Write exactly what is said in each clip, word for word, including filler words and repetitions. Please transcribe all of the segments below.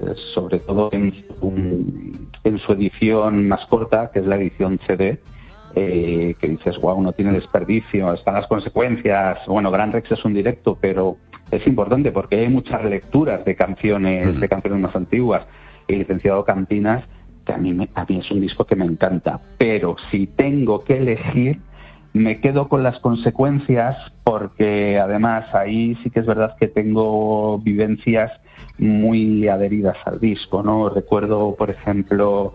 sobre todo en su, en su edición más corta, que es la edición C D, eh, que dices, wow, no tiene desperdicio, están las consecuencias. Bueno, Gran Rex es un directo, pero es importante porque hay muchas lecturas de canciones, mm. de canciones más antiguas. Y Licenciado Cantinas, que a mí, me, a mí es un disco que me encanta, pero si tengo que elegir, me quedo con las consecuencias, porque además ahí sí que es verdad que tengo vivencias muy adheridas al disco, ¿no? Recuerdo, por ejemplo,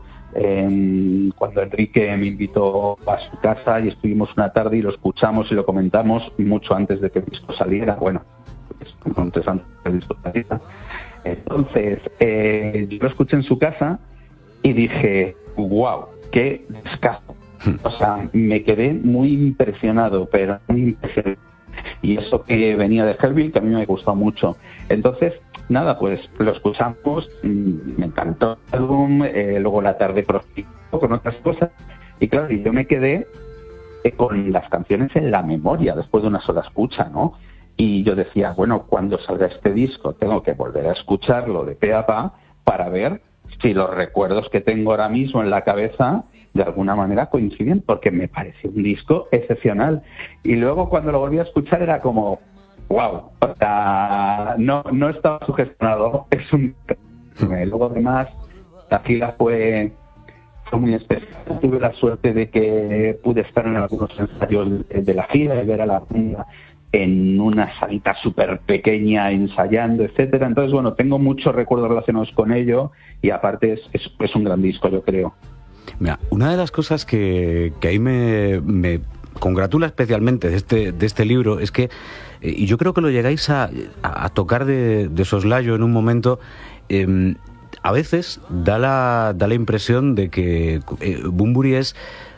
eh, cuando Enrique me invitó a su casa y estuvimos una tarde y lo escuchamos y lo comentamos mucho antes de que el disco saliera. Bueno, pues, antes antes de que el disco saliera. Entonces, eh, yo lo escuché en su casa y dije, wow, qué descaso. O sea, me quedé muy impresionado, pero muy impresionado. Y eso que venía de Hellbilly, que a mí me gustó mucho. Entonces, nada, pues lo escuchamos, me encantó el álbum, eh, luego la tarde prosiguió con otras cosas. Y claro, yo me quedé eh, con las canciones en la memoria después de una sola escucha, ¿no? Y yo decía, bueno, cuando salga este disco tengo que volver a escucharlo de pe a pa para ver si los recuerdos que tengo ahora mismo en la cabeza de alguna manera coinciden, porque me pareció un disco excepcional. Y luego cuando lo volví a escuchar era como, wow, o sea, no, no estaba sugestionado, es un... Luego además la gira fue, fue muy especial. Tuve la suerte de que pude estar en algunos ensayos de la gira y ver a la banda en una salita súper pequeña ensayando, etcétera. Entonces, bueno, tengo muchos recuerdos relacionados con ello y aparte es, es, es un gran disco, yo creo. Mira, una de las cosas que, que ahí me, me congratula especialmente de este, de este libro es que, eh, y yo creo que lo llegáis a, a, a tocar de, de soslayo en un momento, eh, a veces da la, da la impresión de que eh, Bunbury es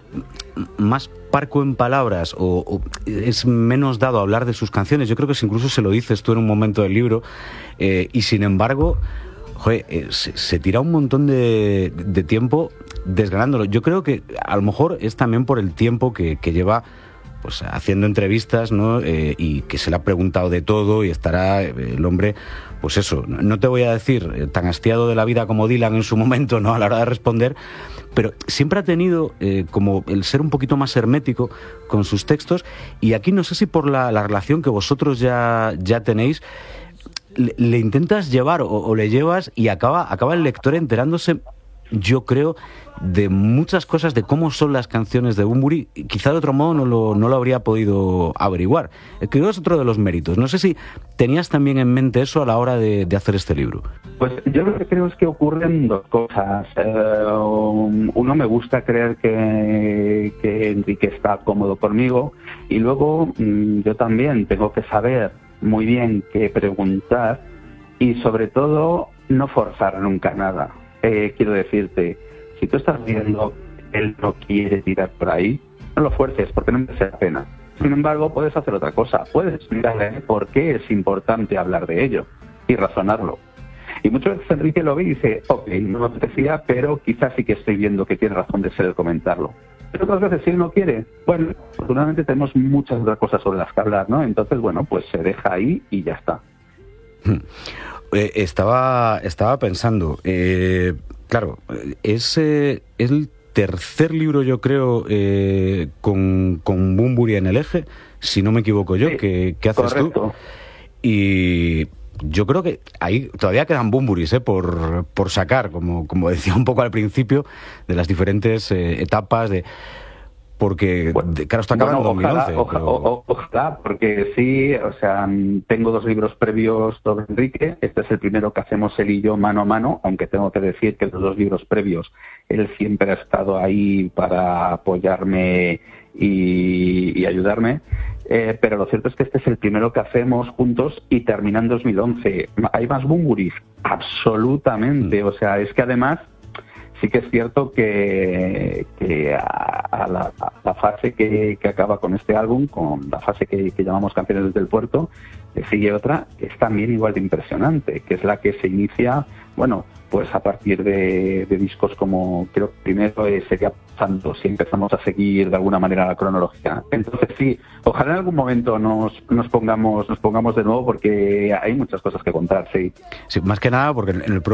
más parco en palabras o, o es menos dado a hablar de sus canciones. Yo creo que incluso se lo dices tú en un momento del libro, eh, y sin embargo, joder, eh, se, se tira un montón de, de tiempo desgranándolo. Yo creo que a lo mejor es también por el tiempo que, que lleva pues haciendo entrevistas, ¿no? Eh, y que se le ha preguntado de todo y estará eh, el hombre, pues eso, no te voy a decir eh, tan hastiado de la vida como Dylan en su momento, ¿no? A la hora de responder, pero siempre ha tenido eh, como el ser un poquito más hermético con sus textos, y aquí no sé si por la, la relación que vosotros ya, ya tenéis, le, le intentas llevar o, o le llevas y acaba, acaba el lector enterándose, yo creo, de muchas cosas de cómo son las canciones de Bunbury. Quizá de otro modo no lo, no lo habría podido averiguar. Creo que es otro de los méritos. No sé si tenías también en mente eso a la hora de, de hacer este libro. Pues yo lo que creo es que ocurren dos cosas. Eh, uno, me gusta creer que, que Enrique está cómodo conmigo, y luego mm, yo también tengo que saber muy bien qué preguntar y sobre todo no forzar nunca nada. Eh, quiero decirte, si tú estás viendo que él no quiere tirar por ahí, no lo fuerces, porque no merece la pena. Sin embargo, puedes hacer otra cosa. Puedes explicarle por qué es importante hablar de ello y razonarlo. Y muchas veces Enrique lo ve y dice, ok, no me apetecía, pero quizás sí que estoy viendo que tiene razón de ser el comentarlo. Pero otras veces, si él no quiere, bueno, afortunadamente tenemos muchas otras cosas sobre las que hablar, ¿no? Entonces, bueno, pues se deja ahí y ya está. Eh, estaba, estaba pensando, eh, claro, es eh, el tercer libro, yo creo, eh, con, con Bunbury en el eje, si no me equivoco yo, sí, que, que haces correcto. Tú. Y yo creo que ahí todavía quedan Bunburys eh, por, por sacar, como, como decía un poco al principio, de las diferentes eh, etapas de... Porque, bueno, claro, está acabando bueno, ojalá, en dos mil once. Ojalá, pero... ojalá, porque sí, o sea, tengo dos libros previos sobre Enrique. Este es el primero que hacemos él y yo mano a mano, aunque tengo que decir que los dos libros previos él siempre ha estado ahí para apoyarme y, y ayudarme. Eh, pero lo cierto es que este es el primero que hacemos juntos y termina en dos mil once. ¿Hay más Bunburys? Absolutamente. O sea, es que además... Sí que es cierto que, que a, a, la, a la fase que, que acaba con este álbum, con la fase que, que llamamos Canciones desde el Puerto, le sigue otra que es también igual de impresionante, que es la que se inicia, bueno, pues a partir de, de discos como, creo que primero eh, sería Pasando, si empezamos a seguir de alguna manera la cronología. Entonces sí, ojalá en algún momento nos, nos pongamos nos pongamos de nuevo, porque hay muchas cosas que contar, sí. Sí, más que nada porque en el